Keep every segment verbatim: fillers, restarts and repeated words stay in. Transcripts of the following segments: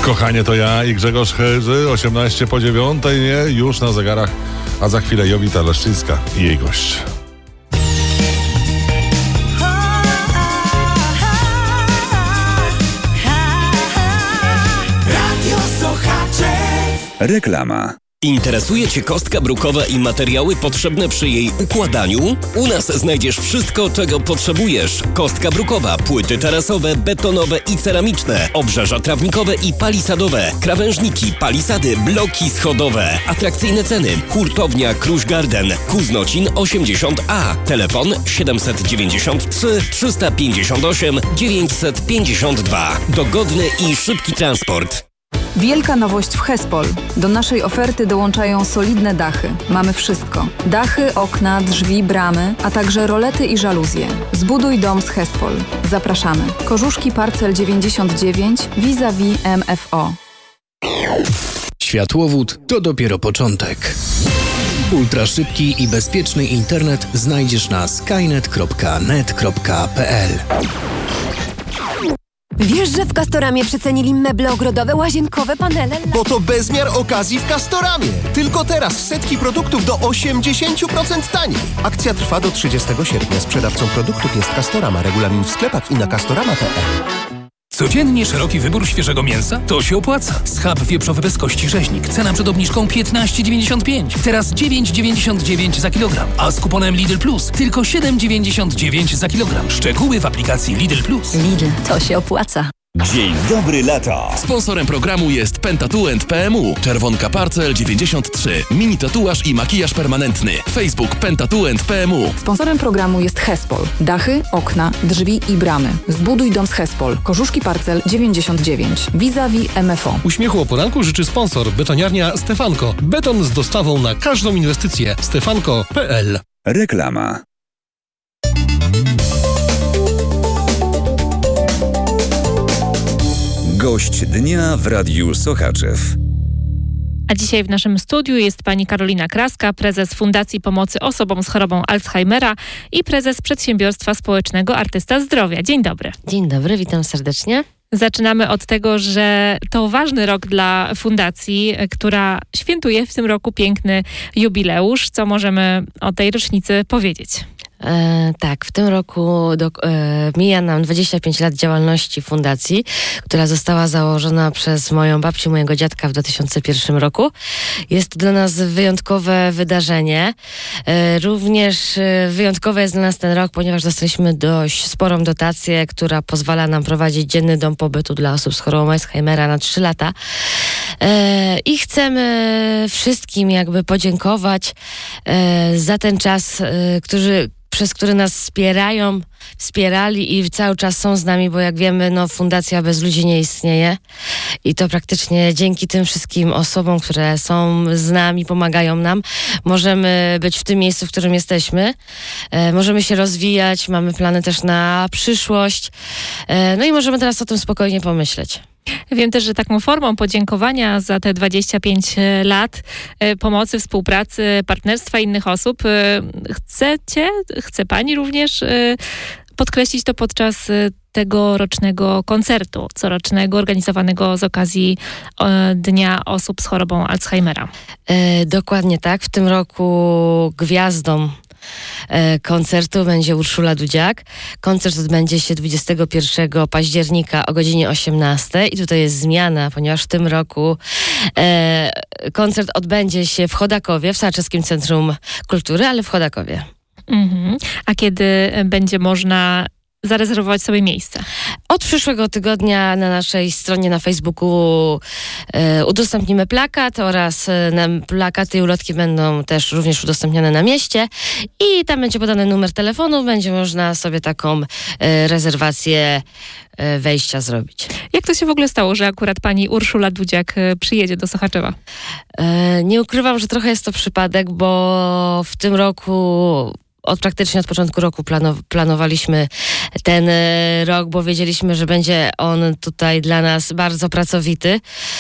Kochanie, to ja i Grzegorz Chyży, osiemnaście po dziewiątej, nie? Już na zegarach, a za chwilę Jowita Leszczyńska i jej gość. Reklama. Interesuje Cię kostka brukowa i materiały potrzebne przy jej układaniu? U nas znajdziesz wszystko, czego potrzebujesz. Kostka brukowa, płyty tarasowe, betonowe i ceramiczne, obrzeża trawnikowe i palisadowe, krawężniki, palisady, bloki schodowe. Atrakcyjne ceny. Hurtownia Kruś Garden, Kuznocin osiemdziesiąt A. Telefon siedemset dziewięćdziesiąt trzy trzysta pięćdziesiąt osiem dziewięćset pięćdziesiąt dwa. Dogodny i szybki transport. Wielka nowość w Hespol. Do naszej oferty dołączają solidne dachy. Mamy wszystko. Dachy, okna, drzwi, bramy, a także rolety i żaluzje. Zbuduj dom z Hespol. Zapraszamy. Korzuszki Parcel dziewięćdziesiąt dziewięć vis-a-vis M F O. Światłowód to dopiero początek. Ultraszybki i bezpieczny internet znajdziesz na skynet kropka net kropka p l. Wiesz, że w Castoramie przecenili meble ogrodowe, łazienkowe, panele? Bo to bezmiar okazji w Castoramie. Tylko teraz setki produktów do osiemdziesiąt procent taniej. Akcja trwa do trzydziestego sierpnia. Sprzedawcą produktów jest Castorama. Regulamin w sklepach i na castorama kropka p l. Codziennie szeroki wybór świeżego mięsa? To się opłaca. Schab wieprzowy bez kości rzeźnik. Cena przed obniżką piętnaście dziewięćdziesiąt pięć. Teraz dziewięć dziewięćdziesiąt dziewięć za kilogram. A z kuponem Lidl Plus tylko siedem dziewięćdziesiąt dziewięć za kilogram. Szczegóły w aplikacji Lidl Plus. Lidl, to się opłaca. Dzień dobry lata. Sponsorem programu jest Pentatuent P M U. Czerwonka Parcel dziewięćdziesiąt trzy. Mini tatuaż i makijaż permanentny. Facebook Pentatuent P M U. Sponsorem programu jest Hespol. Dachy, okna, drzwi i bramy. Zbuduj dom z Hespol. Korzuszki Parcel dziewięćdziesiąt dziewięć vis-a-vis M F O. Uśmiechu o poranku życzy sponsor betoniarnia Stefanko. Beton z dostawą na każdą inwestycję. stefanko kropka p l. Reklama. Gość dnia w Radiu Sochaczew. A dzisiaj w naszym studiu jest pani Karolina Kraska, prezes Fundacji Pomocy Osobom z Chorobą Alzheimera i prezes Przedsiębiorstwa Społecznego Artysta Zdrowia. Dzień dobry. Dzień dobry, witam serdecznie. Zaczynamy od tego, że to ważny rok dla fundacji, która świętuje w tym roku piękny jubileusz. Co możemy o tej rocznicy powiedzieć? E, tak, w tym roku do, e, mija nam dwadzieścia pięć lat działalności fundacji, która została założona przez moją babcię, mojego dziadka w dwa tysiące pierwszym roku. Jest to dla nas wyjątkowe wydarzenie. E, również e, wyjątkowy jest dla nas ten rok, ponieważ dostaliśmy dość sporą dotację, która pozwala nam prowadzić dzienny dom pobytu dla osób z chorobą Alzheimera na trzy lata. E, I chcemy wszystkim jakby podziękować e, za ten czas, e, którzy przez który nas wspierają, wspierali i cały czas są z nami, bo jak wiemy, no fundacja bez ludzi nie istnieje i to praktycznie dzięki tym wszystkim osobom, które są z nami, pomagają nam, możemy być w tym miejscu, w którym jesteśmy. E, możemy się rozwijać, mamy plany też na przyszłość, e, no i możemy teraz o tym spokojnie pomyśleć. Wiem też, że taką formą podziękowania za te dwadzieścia pięć lat pomocy, współpracy, partnerstwa innych osób chcecie, chce pani również podkreślić to podczas tegorocznego koncertu corocznego organizowanego z okazji Dnia Osób z Chorobą Alzheimera. E, dokładnie tak. W tym roku gwiazdą koncertu będzie Urszula Dudziak. Koncert odbędzie się dwudziestego pierwszego października o godzinie osiemnastej i tutaj jest zmiana, ponieważ w tym roku e, koncert odbędzie się w Chodakowie, w Sochaczewskim Centrum Kultury, ale w Chodakowie. Mhm. A kiedy będzie można zarezerwować sobie miejsce? Od przyszłego tygodnia na naszej stronie na Facebooku e, udostępnimy plakat oraz e, na, plakaty i ulotki będą też również udostępnione na mieście i tam będzie podany numer telefonu, będzie można sobie taką e, rezerwację e, wejścia zrobić. Jak to się w ogóle stało, że akurat pani Urszula Dudziak e, przyjedzie do Sochaczewa? E, nie ukrywam, że trochę jest to przypadek, bo w tym roku Od praktycznie od początku roku planow- planowaliśmy ten e, rok, bo wiedzieliśmy, że będzie on tutaj dla nas bardzo pracowity.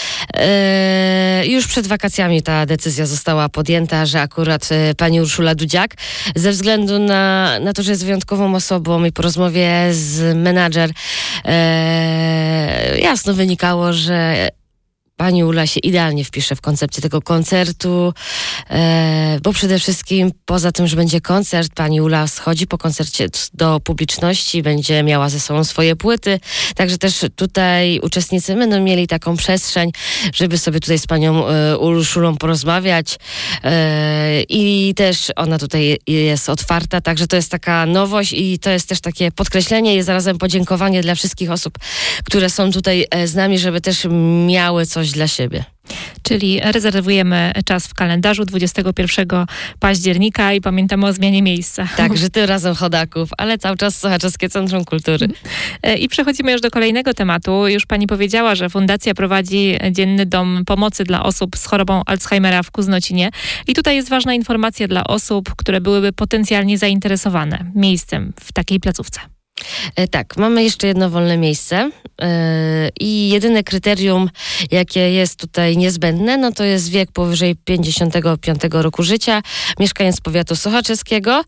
E, już przed wakacjami ta decyzja została podjęta, że akurat e, pani Urszula Dudziak, ze względu na, na to, że jest wyjątkową osobą i po rozmowie z menadżer e, jasno wynikało, że pani Ula się idealnie wpisze w koncepcję tego koncertu, e, bo przede wszystkim poza tym, że będzie koncert, pani Ula schodzi po koncercie do publiczności, będzie miała ze sobą swoje płyty, także też tutaj uczestnicy będą mieli taką przestrzeń, żeby sobie tutaj z panią e, Urszulą porozmawiać e, i też ona tutaj jest otwarta, także to jest taka nowość i to jest też takie podkreślenie i zarazem podziękowanie dla wszystkich osób, które są tutaj z nami, żeby też miały coś dla siebie. Czyli rezerwujemy czas w kalendarzu dwudziestego pierwszego października i pamiętamy o zmianie miejsca. Tak, że tym razem chodaków, ale cały czas Sochaczewskie Centrum Kultury. I przechodzimy już do kolejnego tematu. Już pani powiedziała, że fundacja prowadzi Dzienny Dom Pomocy dla osób z chorobą Alzheimera w Kuznocinie. I tutaj jest ważna informacja dla osób, które byłyby potencjalnie zainteresowane miejscem w takiej placówce. Tak, mamy jeszcze jedno wolne miejsce yy, i jedyne kryterium, jakie jest tutaj niezbędne, no to jest wiek powyżej pięćdziesiątego piątego roku życia, mieszkaniec powiatu sochaczeskiego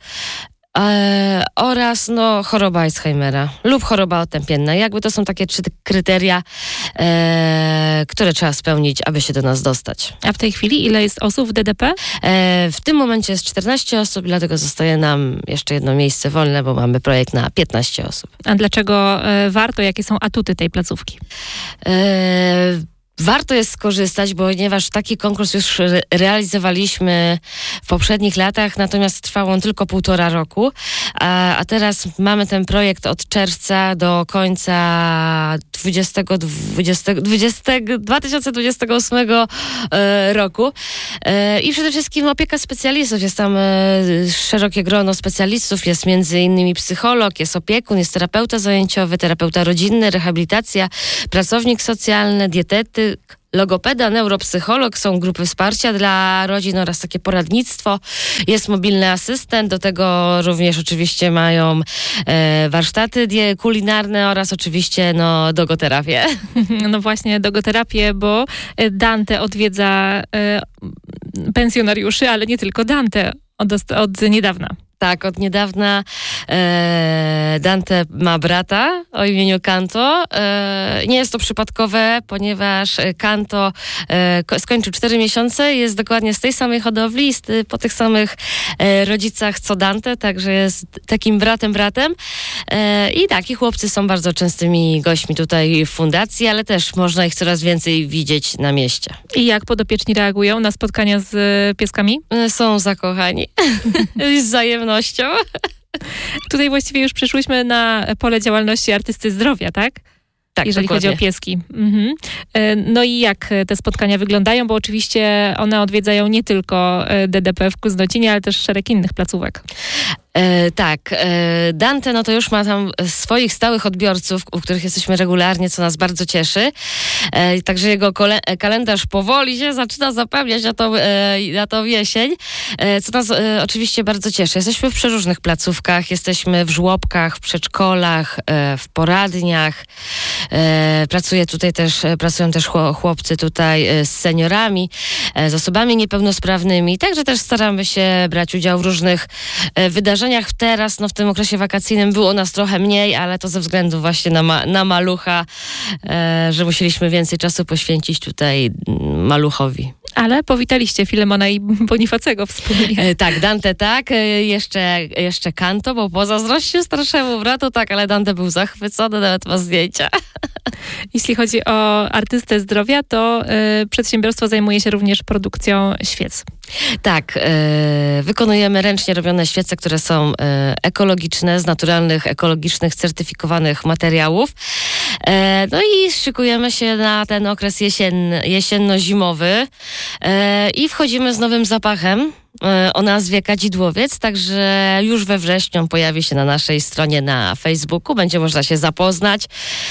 e, oraz no, choroba Alzheimera lub choroba otępienna. Jakby to są takie trzy kryteria, e, które trzeba spełnić, aby się do nas dostać. A w tej chwili ile jest osób w D D P? E, w tym momencie jest czternaście osób, dlatego zostaje nam jeszcze jedno miejsce wolne, bo mamy projekt na piętnaście osób. A dlaczego e, warto? Jakie są atuty tej placówki? E, Warto jest skorzystać, ponieważ taki konkurs już re- realizowaliśmy w poprzednich latach, natomiast trwał on tylko półtora roku, a, a teraz mamy ten projekt od czerwca do końca dwudziestego, dwudziestego, dwudziestego, dwa tysiące dwudziestego ósmego e, roku. E, I przede wszystkim opieka specjalistów. Jest tam e, szerokie grono specjalistów, jest między innymi psycholog, jest opiekun, jest terapeuta zajęciowy, terapeuta rodzinny, rehabilitacja, pracownik socjalny, dietetyk, logopeda, neuropsycholog, są grupy wsparcia dla rodzin oraz takie poradnictwo. Jest mobilny asystent, do tego również oczywiście mają e, warsztaty die, kulinarne oraz oczywiście no, dogoterapię. No właśnie, dogoterapię, bo Dante odwiedza e, pensjonariuszy, ale nie tylko Dante, od, od niedawna. Tak, od niedawna e, Dante ma brata o imieniu Kanto. E, nie jest to przypadkowe, ponieważ Kanto e, skończył cztery miesiące, jest dokładnie z tej samej hodowli, jest po tych samych e, rodzicach co Dante, także jest takim bratem bratem. E, I tak, i chłopcy są bardzo częstymi gośćmi tutaj w fundacji, ale też można ich coraz więcej widzieć na mieście. I jak podopieczni reagują na spotkania z pieskami? E, są zakochani. Z wzajemnością. Tutaj właściwie już przeszłyśmy na pole działalności artysty zdrowia, tak? Tak, jeżeli dokładnie. chodzi o pieski. Mhm. No i jak te spotkania wyglądają? Bo oczywiście one odwiedzają nie tylko D D P w Kuznocinie, ale też szereg innych placówek. E, tak, e, Dante no to już ma tam swoich stałych odbiorców, u których jesteśmy regularnie, co nas bardzo cieszy. E, także jego kole- kalendarz powoli się zaczyna zapełniać na tą, e, na tą jesień, e, co nas e, oczywiście bardzo cieszy. Jesteśmy w przeróżnych placówkach, jesteśmy w żłobkach, w przedszkolach, e, w poradniach. E, pracuje tutaj też, pracują też chłopcy tutaj e, z seniorami, e, z osobami niepełnosprawnymi. Także też staramy się brać udział w różnych e, wydarzeniach. Teraz, no w tym okresie wakacyjnym było nas trochę mniej, ale to ze względu właśnie na, ma, na malucha, e, że musieliśmy więcej czasu poświęcić tutaj maluchowi. Ale powitaliście Filemona i Bonifacego wspólnie. E, tak, Dante tak, e, jeszcze, jeszcze Kanto, bo pozazdrościł starszemu bratu, tak, ale Dante był zachwycony, nawet ma zdjęcia. Jeśli chodzi o artystę zdrowia, to y, przedsiębiorstwo zajmuje się również produkcją świec. Tak, e, wykonujemy ręcznie robione świece, które są e, ekologiczne, z naturalnych, ekologicznych, certyfikowanych materiałów. E, no i szykujemy się na ten okres jesien, jesienno-zimowy e, i wchodzimy z nowym zapachem e, o nazwie Kadzidłowiec, także już we wrześniu pojawi się na naszej stronie na Facebooku, będzie można się zapoznać.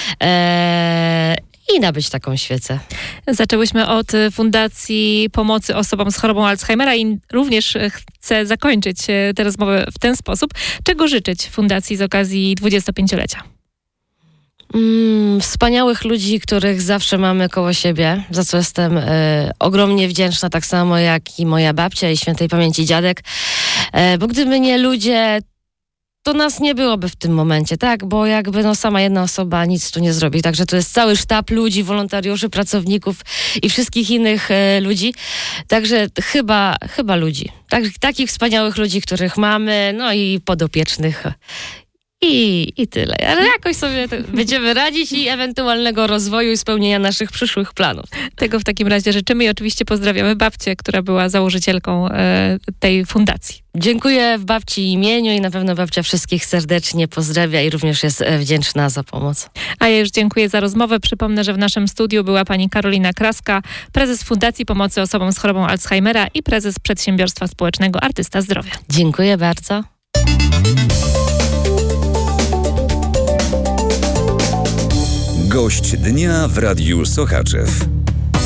E, I nabyć taką świecę. Zaczęłyśmy od Fundacji Pomocy Osobom z chorobą Alzheimera i również chcę zakończyć tę rozmowę w ten sposób. Czego życzyć Fundacji z okazji dwudziestopięciolecia? Mm, wspaniałych ludzi, których zawsze mamy koło siebie, za co jestem y, ogromnie wdzięczna, tak samo jak i moja babcia i świętej pamięci dziadek, y, bo gdyby nie ludzie, to nas nie byłoby w tym momencie, tak? Bo jakby no sama jedna osoba nic tu nie zrobi. Także to jest cały sztab ludzi, wolontariuszy, pracowników i wszystkich innych e, ludzi. Także chyba, chyba ludzi. Tak, takich wspaniałych ludzi, których mamy, no i podopiecznych. I, I tyle. Ale jakoś sobie będziemy radzić i ewentualnego rozwoju i spełnienia naszych przyszłych planów. Tego w takim razie życzymy i oczywiście pozdrawiamy babcię, która była założycielką e, tej fundacji. Dziękuję w babci imieniu i na pewno babcia wszystkich serdecznie pozdrawia i również jest wdzięczna za pomoc. A ja już dziękuję za rozmowę. Przypomnę, że w naszym studiu była pani Karolina Kraska, prezes Fundacji Pomocy Osobom z Chorobą Alzheimera i prezes Przedsiębiorstwa Społecznego Artysta Zdrowia. Dziękuję bardzo. Gość dnia w Radiu Sochaczew.